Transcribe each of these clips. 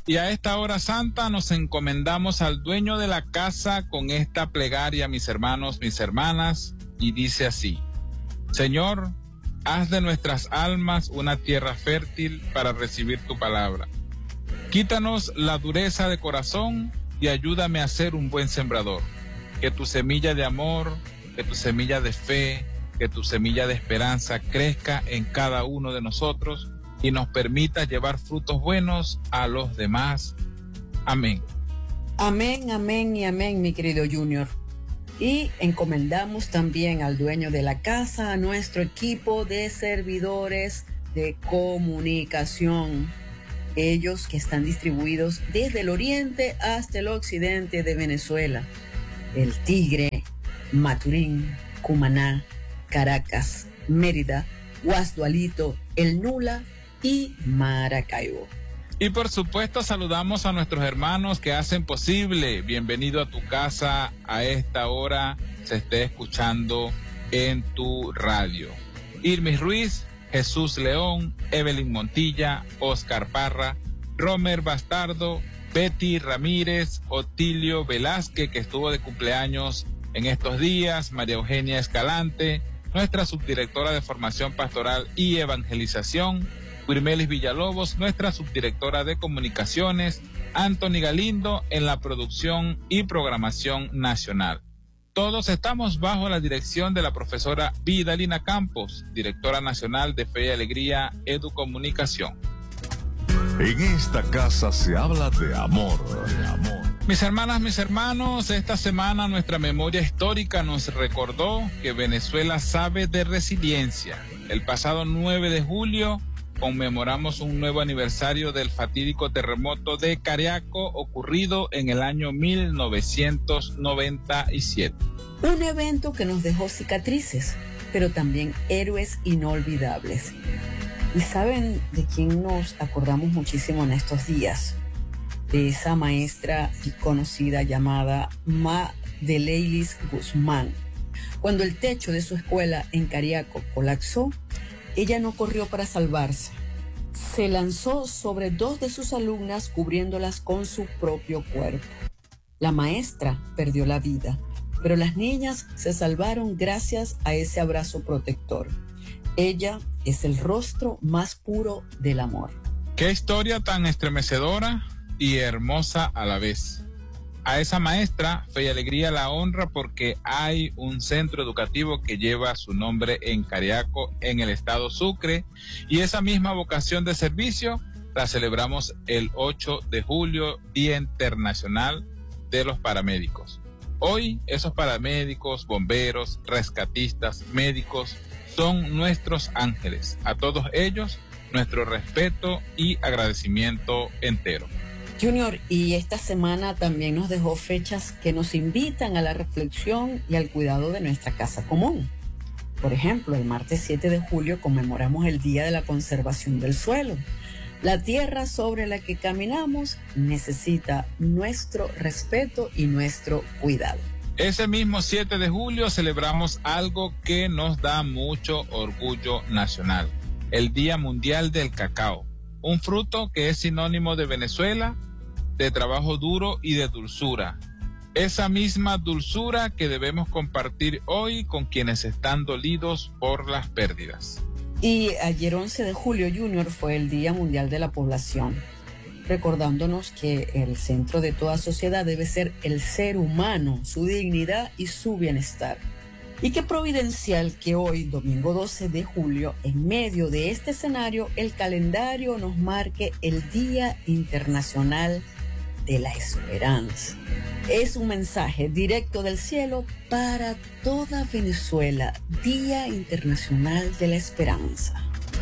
Y a esta hora santa nos encomendamos al dueño de la casa con esta plegaria, mis hermanos, mis hermanas, y dice así: Señor, haz de nuestras almas una tierra fértil para recibir tu palabra. Quítanos la dureza de corazón y ayúdame a ser un buen sembrador. Que tu semilla de amor, que tu semilla de fe, que tu semilla de esperanza crezca en cada uno de nosotros y nos permita llevar frutos buenos a los demás. Amén. Amén, amén y amén, mi querido Junior. Y encomendamos también al dueño de la casa, a nuestro equipo de servidores de comunicación. Ellos que están distribuidos desde el oriente hasta el occidente de Venezuela. El Tigre, Maturín, Cumaná, Caracas, Mérida, Guasdualito, El Nula y Maracaibo. Y por supuesto saludamos a nuestros hermanos que hacen posible Bienvenido a tu casa a esta hora se esté escuchando en tu radio. Irmis Ruiz, Jesús León, Evelyn Montilla, Oscar Parra, Romer Bastardo, Betty Ramírez, Otilio Velázquez, que estuvo de cumpleaños en estos días, María Eugenia Escalante, nuestra subdirectora de Formación Pastoral y Evangelización, Wirmelis Villalobos, nuestra subdirectora de Comunicaciones, Anthony Galindo en la producción y programación nacional. Todos estamos bajo la dirección de la profesora Vidalina Campos, directora nacional de Fe y Alegría Educomunicación. En esta casa se habla de amor. Mis hermanas, mis hermanos, esta semana nuestra memoria histórica nos recordó que Venezuela sabe de resiliencia. El pasado 9 de julio conmemoramos un nuevo aniversario del fatídico terremoto de Cariaco ocurrido en el año 1997. Un evento que nos dejó cicatrices, pero también héroes inolvidables. ¿Y saben de quién nos acordamos muchísimo en estos días? De esa maestra conocida llamada Madeleilis Guzmán. Cuando el techo de su escuela en Cariaco colapsó, ella no corrió para salvarse. Se lanzó sobre 2 de sus alumnas cubriéndolas con su propio cuerpo. La maestra perdió la vida, pero las niñas se salvaron gracias a ese abrazo protector. Ella es el rostro más puro del amor. Qué historia tan estremecedora y hermosa a la vez. A esa maestra, Fe y Alegría la honra porque hay un centro educativo que lleva su nombre en Cariaco, en el estado Sucre, y esa misma vocación de servicio la celebramos el 8 de julio, Día Internacional de los Paramédicos. Hoy, esos paramédicos, bomberos, rescatistas, médicos, son nuestros ángeles. A todos ellos, nuestro respeto y agradecimiento entero. Junior, y esta semana también nos dejó fechas que nos invitan a la reflexión y al cuidado de nuestra casa común. Por ejemplo, el martes 7 de julio conmemoramos el Día de la Conservación del Suelo. La tierra sobre la que caminamos necesita nuestro respeto y nuestro cuidado. Ese mismo 7 de julio celebramos algo que nos da mucho orgullo nacional, el Día Mundial del Cacao, un fruto que es sinónimo de Venezuela, de trabajo duro y de dulzura. Esa misma dulzura que debemos compartir hoy con quienes están dolidos por las pérdidas. Y ayer 11 de julio, Junior, fue el Día Mundial de la Población, recordándonos que el centro de toda sociedad debe ser el ser humano, su dignidad y su bienestar. Y qué providencial que hoy, domingo 12 de julio, en medio de este escenario, el calendario nos marque el Día Internacional de la Esperanza. Es un mensaje directo del cielo para toda Venezuela, Día Internacional de la Esperanza.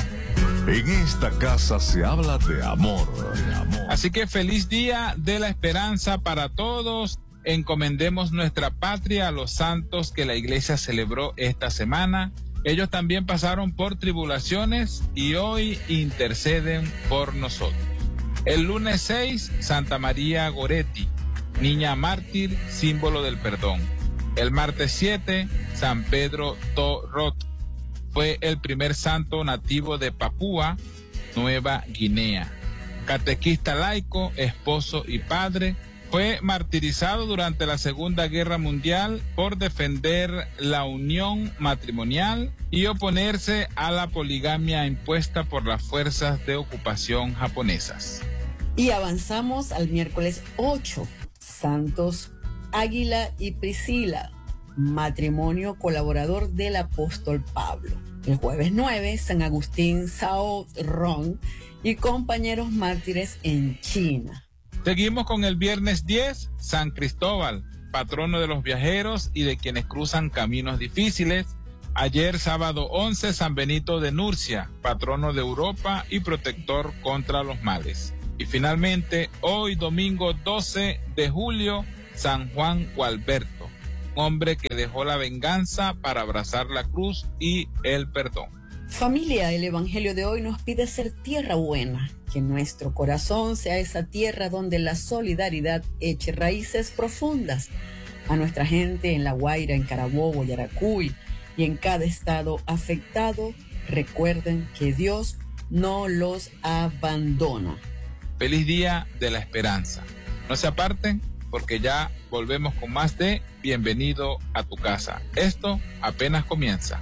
En esta casa se habla de amor. Así que feliz Día de la Esperanza para todos. Encomendemos nuestra patria a los santos que la iglesia celebró esta semana. Ellos también pasaron por tribulaciones y hoy interceden por nosotros. El lunes 6, Santa María Goretti, niña mártir, símbolo del perdón. El martes 7, San Pedro Torot, fue el primer santo nativo de Papúa Nueva Guinea. catequista laico, esposo y padre. Fue martirizado durante la Segunda Guerra Mundial por defender la unión matrimonial y oponerse a la poligamia impuesta por las fuerzas de ocupación japonesas. Y avanzamos al miércoles 8, Santos Águila y Priscila, matrimonio colaborador del apóstol Pablo. El jueves 9, San Agustín Sao Rong y compañeros mártires en China. Seguimos con el viernes 10, San Cristóbal, patrono de los viajeros y de quienes cruzan caminos difíciles. Ayer sábado 11, San Benito de Nurcia, patrono de Europa y protector contra los males. Y finalmente, hoy domingo 12 de julio, San Juan Gualberto, hombre que dejó la venganza para abrazar la cruz y el perdón. Familia, el Evangelio de hoy nos pide ser tierra buena, que nuestro corazón sea esa tierra donde la solidaridad eche raíces profundas. A nuestra gente en La Guaira, en Carabobo, Yaracuy y en cada estado afectado, recuerden que Dios no los abandona. Feliz Día de la Esperanza. No se aparten porque ya volvemos con más de Bienvenido a tu casa. Esto apenas comienza.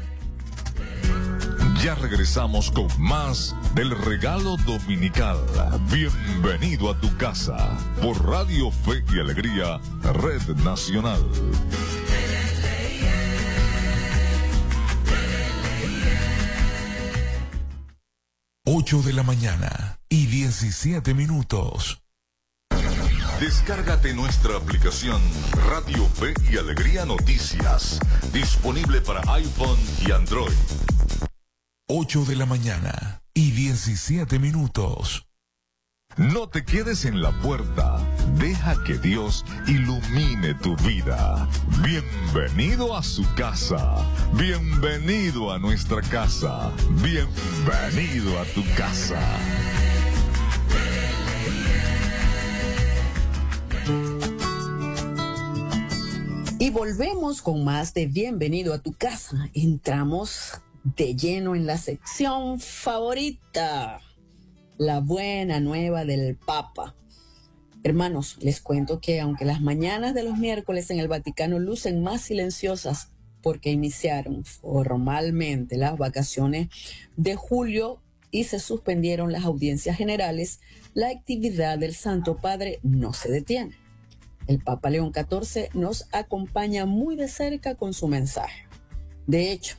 Ya regresamos con más del regalo dominical. Bienvenido a tu casa por Radio Fe y Alegría, Red Nacional. 8 de la mañana y 17 minutos. Descárgate nuestra aplicación Radio Fe y Alegría Noticias, disponible para iPhone y Android. 8 de la mañana y 17 minutos. No te quedes en la puerta. Deja que Dios ilumine tu vida. Bienvenido a su casa. Bienvenido a nuestra casa. Bienvenido a tu casa. Y volvemos con más de Bienvenido a tu casa. Entramos de lleno en la sección favorita, la buena nueva del Papa. Hermanos, les cuento que aunque las mañanas de los miércoles en el Vaticano lucen más silenciosas porque iniciaron formalmente las vacaciones de julio y se suspendieron las audiencias generales, la actividad del Santo Padre no se detiene. El Papa León XIV nos acompaña muy de cerca con su mensaje. De hecho,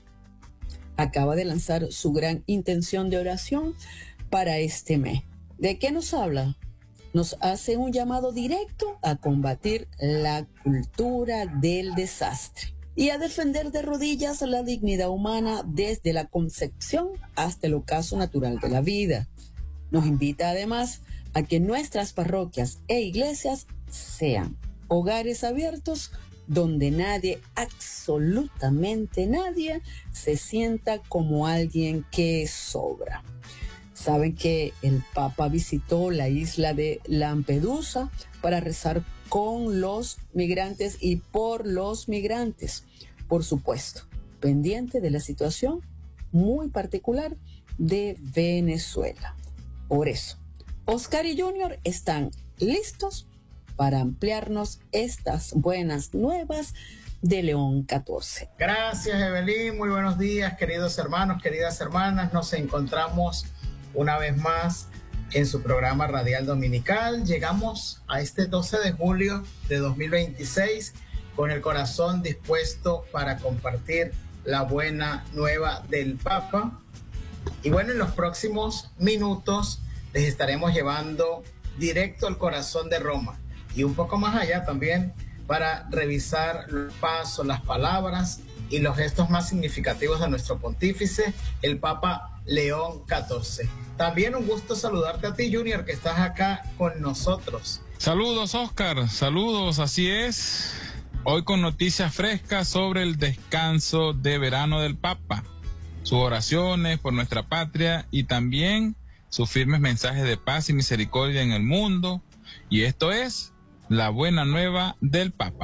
acaba de lanzar su gran intención de oración para este mes. ¿De qué nos habla? Nos hace un llamado directo a combatir la cultura del desastre y a defender de rodillas la dignidad humana desde la concepción hasta el ocaso natural de la vida. Nos invita además a que nuestras parroquias e iglesias sean hogares abiertos donde nadie, absolutamente nadie, se sienta como alguien que sobra. Saben que el Papa visitó la isla de Lampedusa para rezar con los migrantes y por los migrantes, por supuesto, pendiente de la situación muy particular de Venezuela. Por eso, Oscar y Junior están listos para ampliarnos estas buenas nuevas de León XIV. Gracias, Evelyn. Muy buenos días, queridos hermanos, queridas hermanas. Nos encontramos una vez más en su programa radial dominical. Llegamos a este 12 de julio de 2026 con el corazón dispuesto para compartir la buena nueva del Papa. Y bueno, en los próximos minutos les estaremos llevando directo al corazón de Roma y un poco más allá también para revisar los pasos, las palabras y los gestos más significativos de nuestro pontífice, el Papa León XIV. También un gusto saludarte a ti, Junior, que estás acá con nosotros. Saludos, Oscar. Saludos, así es. Hoy con noticias frescas sobre el descanso de verano del Papa, sus oraciones por nuestra patria y también sus firmes mensajes de paz y misericordia en el mundo. Y esto es la buena nueva del Papa.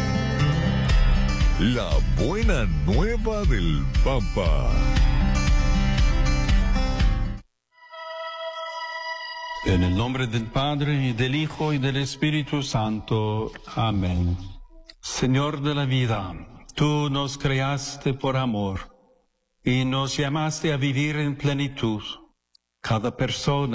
La buena nueva del Papa. En el nombre del Padre, y del Hijo, y del Espíritu Santo. Amén. Señor de la vida, tú nos creaste por amor y nos llamaste a vivir en plenitud. Cada persona